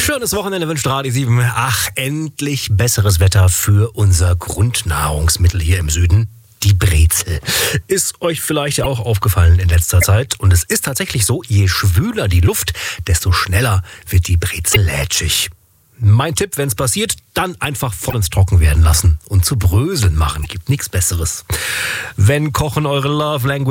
Schönes Wochenende wünscht Radio 7. Ach, endlich besseres Wetter für unser Grundnahrungsmittel hier im Süden. Die Brezel. Ist euch vielleicht auch aufgefallen in letzter Zeit. Und es ist tatsächlich so, je schwüler die Luft, desto schneller wird die Brezel lätschig. Mein Tipp, wenn es passiert, dann einfach voll ins Trocken werden lassen und zu Bröseln machen. Gibt nichts Besseres. Wenn Kochen eure Love Language